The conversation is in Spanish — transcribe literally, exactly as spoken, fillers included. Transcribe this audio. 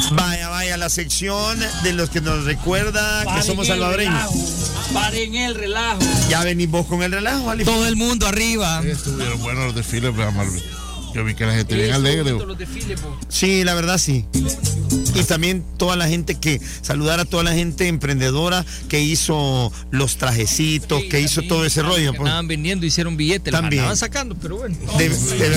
Vaya, vaya, la sección de los que nos recuerda Paren que somos el salvadoreños. relajo, Paren el relajo. Ya venís vos con el relajo, Ali. Todo el mundo arriba. Sí, estuvieron buenos los desfiles, pero Marvin. Yo vi que la gente bien alegre. Los desfiles, po. Sí, la verdad sí. Y también toda la gente que, saludar a toda la gente emprendedora que hizo los trajecitos, Sí, que hizo también, todo ese rollo. Que Pues. estaban vendiendo, hicieron billetes, la También. andaban sacando, pero bueno. De, de